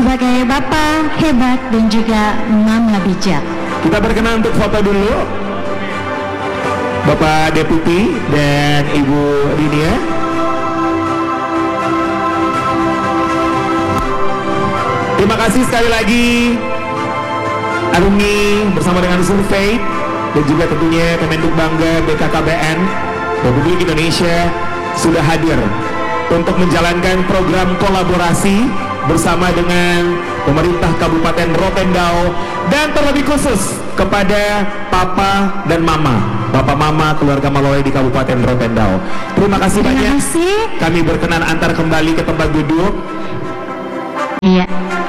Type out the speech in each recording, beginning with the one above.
sebagai bapak hebat dan juga mama bijak. Kita berkenan untuk foto dulu, Bapak Deputi dan Ibu Dinia. Terima kasih sekali lagi alumni bersama dengan Survey dan juga tentunya Kementerian Bangga BKKBN Republik Indonesia sudah hadir untuk menjalankan program kolaborasi bersama dengan pemerintah Kabupaten Rotendao dan terlebih khusus kepada Papa dan Mama, Bapak Mama keluarga Malole di Kabupaten Rotendao. Terima kasih banyak. Kami berkenan antar kembali ke tempat duduk. Iya.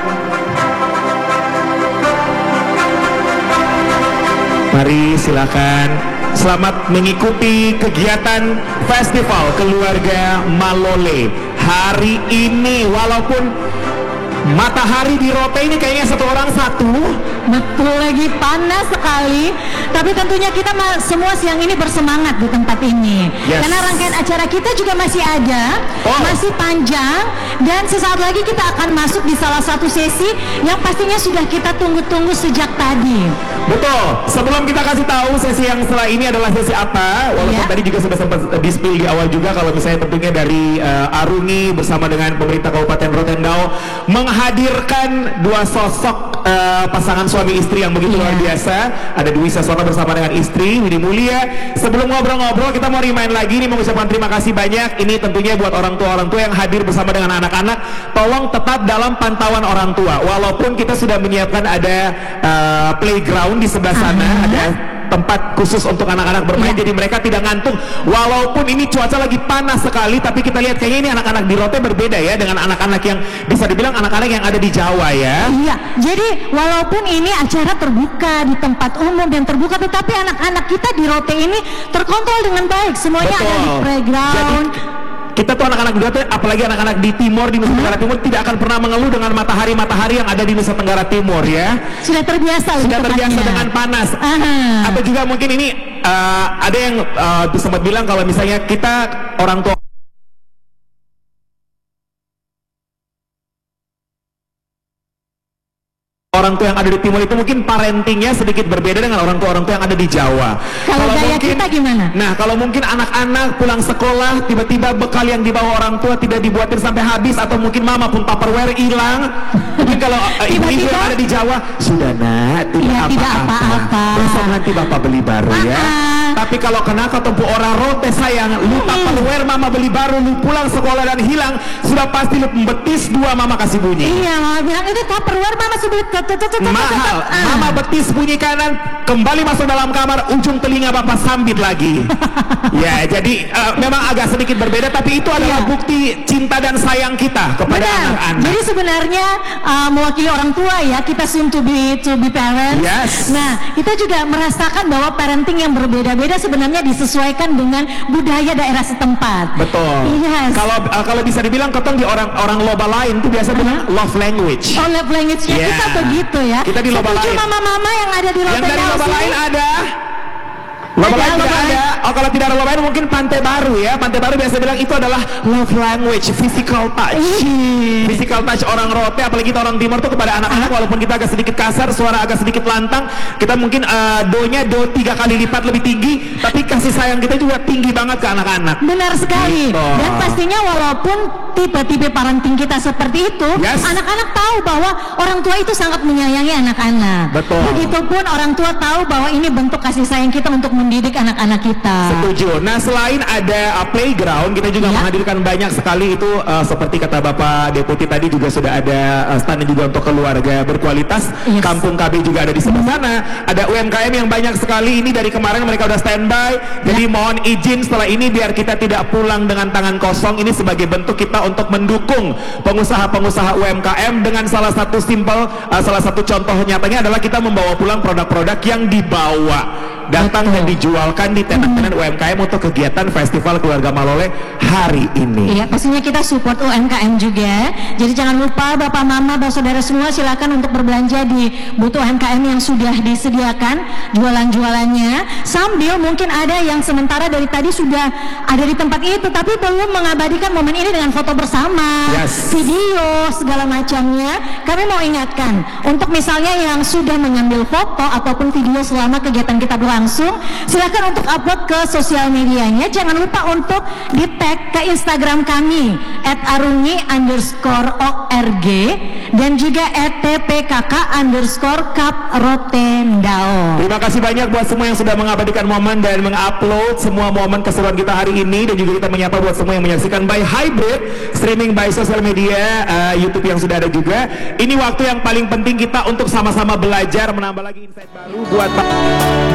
Mari silakan. Selamat mengikuti kegiatan Festival Keluarga Malole hari ini. Walaupun matahari di Rote ini kayaknya satu orang satu. Betul, lagi panas sekali. Tapi tentunya kita semua siang ini bersemangat di tempat ini. Yes. Karena rangkaian acara kita juga masih ada, masih panjang. Dan sesaat lagi kita akan masuk di salah satu sesi yang pastinya sudah kita tunggu-tunggu sejak tadi. Betul. Sebelum kita kasih tahu sesi yang setelah ini adalah sesi apa, walaupun tadi juga sudah sempat di-spill di awal juga, kalau misalnya tentunya dari Arungi bersama dengan pemerintah Kabupaten Rotendao menghadirkan dua sosok pasangan suami istri yang begitu luar biasa. Ada Dwi Sasono bersama dengan istri Widi Mulia. Sebelum ngobrol-ngobrol kita mau remind lagi nih, mengucapkan terima kasih banyak. Ini tentunya buat orang tua yang hadir bersama dengan anak-anak. Tolong tetap dalam pantauan orang tua. Walaupun kita sudah menyiapkan ada playground di sebelah sana, ada tempat khusus untuk anak-anak bermain, jadi mereka tidak ngantuk. Walaupun ini cuaca lagi panas sekali, tapi kita lihat kayaknya ini anak-anak di Rote berbeda ya dengan anak-anak yang bisa dibilang anak-anak yang ada di Jawa ya. Iya, jadi walaupun ini acara terbuka di tempat umum dan terbuka, tetapi anak-anak kita di Rote ini terkontrol dengan baik. Semuanya ada di playground. Jadi, kita tuh anak-anak di Rote, apalagi anak-anak di Timur, di Nusa Tenggara Timur, tidak akan pernah mengeluh dengan matahari yang ada di Nusa Tenggara Timur ya. Sudah terbiasa dengan panas. Atau juga mungkin ini ada yang sempat bilang kalau misalnya kita orang tua yang ada di Timur itu mungkin parentingnya sedikit berbeda dengan orang tua yang ada di Jawa. Kalau gaya mungkin, kita gimana? Nah, kalau mungkin anak-anak pulang sekolah tiba-tiba bekal yang dibawa orang tua tidak dibuatin sampai habis, atau mungkin mama pun tupperware hilang. Mungkin kalau ibu-ibu yang ada di Jawa, sudah nak, tidak apa-apa. Besok nanti bapak beli baru ya. Tapi kalau kena ketemu orang Rote sayang, lu tupperware mama beli baru, lu pulang sekolah dan hilang, sudah pasti lu betis dua mama kasih bunyi. Iya, mama bilang itu tupperware mama sudah mahal. Mama betis bunyi kanan, kembali masuk dalam kamar, ujung telinga bapak sambit lagi. Ya, jadi memang agak sedikit berbeda, tapi itu adalah bukti cinta dan sayang kita kepada anak-anak. Jadi sebenarnya mewakili orang tua ya, kita soon to be parents. Yes. Nah, kita juga merasakan bahwa parenting yang berbeda-beda sebenarnya disesuaikan dengan budaya daerah setempat. Betul. Yes. Kalau bisa dibilang ketong di orang loba lain itu biasa bilang love language. Oh, love language-nya kita begitu ya. Kita di loba lain. Mama-mama yang ada di Rotendao. Yang dari loba lain ada. Loba lain tidak ada. Oh, kalau tidak ada loba lain mungkin Pantai Baru ya. Pantai Baru biasa bilang itu adalah love language, physical touch. Physical touch orang Rote, apalagi kita orang Timur tuh kepada anak-anak, walaupun kita agak sedikit kasar, suara agak sedikit lantang, kita mungkin do-nya 3 kali lipat lebih tinggi, tapi kasih sayang kita juga tinggi banget ke anak-anak. Benar sekali. Gitu. Dan pastinya walaupun tipe-tipe parenting kita seperti itu, anak-anak tahu bahwa orang tua itu sangat menyayangi anak-anak. Betul. Begitupun orang tua tahu bahwa ini bentuk kasih sayang kita untuk mendidik anak-anak kita. Setuju. Nah, selain ada playground, kita juga menghadirkan banyak sekali itu seperti kata Bapak Deputi tadi, juga sudah ada stand juga untuk keluarga berkualitas. Kampung KB juga ada di sebelah sana. Ada UMKM yang banyak sekali. Ini dari kemarin mereka udah standby. Jadi mohon izin setelah ini biar kita tidak pulang dengan tangan kosong. Ini sebagai bentuk kita untuk mendukung pengusaha-pengusaha UMKM dengan salah satu contoh nyatanya adalah kita membawa pulang produk-produk yang dibawa datang dan dijualkan di tenan-tenan UMKM untuk kegiatan Festival Keluarga Malole hari ini. Iya, pastinya kita support UMKM juga. Jadi jangan lupa Bapak Mama, Bapak Saudara semua silakan untuk berbelanja di booth UMKM yang sudah disediakan jualan-jualannya. Sambil mungkin ada yang sementara dari tadi sudah ada di tempat itu tapi belum mengabadikan momen ini dengan foto bersama, video segala macamnya. Kami mau ingatkan untuk misalnya yang sudah mengambil foto ataupun video selama kegiatan kita berlangsung, silakan untuk upload ke sosial medianya. Jangan lupa untuk di tag ke Instagram kami @arungi_org dan juga @tpkk_kaprotendao. Terima kasih banyak buat semua yang sudah mengabadikan momen dan mengupload semua momen keseruan kita hari ini, dan juga kita menyapa buat semua yang menyaksikan by hybrid streaming by sosial media YouTube yang sudah ada juga. Ini waktu yang paling penting kita untuk sama-sama belajar, menambah lagi insight baru buat